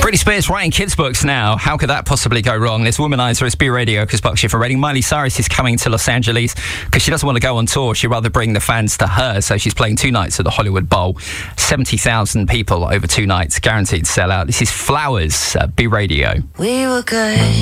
Britney Spears writing kids' books now. How could that possibly go wrong? This Womanizer is B Radio, Chris Buckshire for Reading. Miley Cyrus is coming to Los Angeles because she doesn't want to go on tour. She'd rather bring the fans to her. So she's playing 2 nights at the Hollywood Bowl. 70,000 people over 2 nights, guaranteed to sell out. This is Flowers at B Radio. We were good.